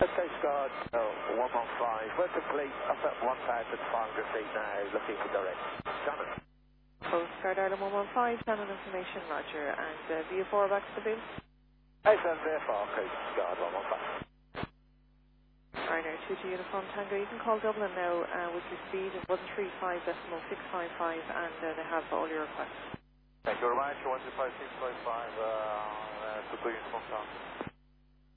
Coast Guard 115, we're complete, up at 1,500 feet now, looking for direct. Shannon. Coast Guard Ireland 115, Shannon information, roger. And VO4 back to the field? A7 VFR, Coast Guard 115. Ryanair 2 to Uniform Tango, you can call Dublin now with your speed of 135.655 and they have all your requests. Thank you very much, 135.655 to Uniform Tango.